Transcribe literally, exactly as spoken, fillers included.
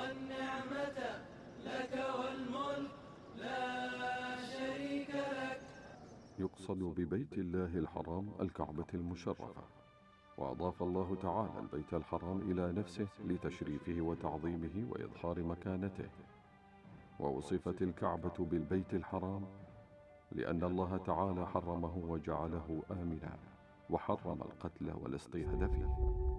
والنعمة لك والملك لا شريك لك. يقصد ببيت الله الحرام الكعبة المشرفة، وأضاف الله تعالى البيت الحرام إلى نفسه لتشريفه وتعظيمه وإظهار مكانته. ووصفت الكعبة بالبيت الحرام لأن الله تعالى حرمه وجعله آمنا، وحرم القتل والاصطياد فيه.